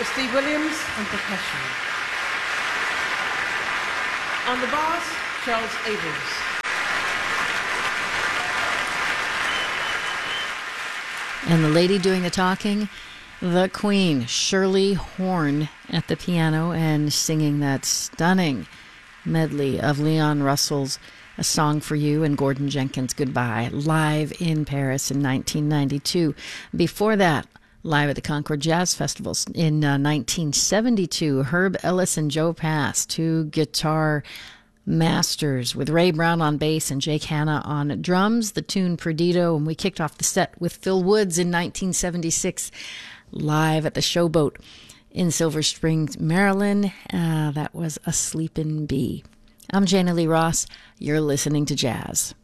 with Steve Williams on percussion. On the bass, Charles Abrams. And the lady doing the talking, the Queen, Shirley Horn, at the piano and singing that stunning medley of Leon Russell's A Song for You and Gordon Jenkins' Goodbye, live in Paris in 1992. Before that, live at the Concord Jazz Festival in 1972, Herb Ellis and Joe Pass, two guitar masters with Ray Brown on bass and Jake Hanna on drums, the tune Perdido, and we kicked off the set with Phil Woods in 1976, live at the Showboat in Silver Springs, Maryland. That was A Sleepin' Bee. I'm Jana Lee Ross. You're listening to Jazz.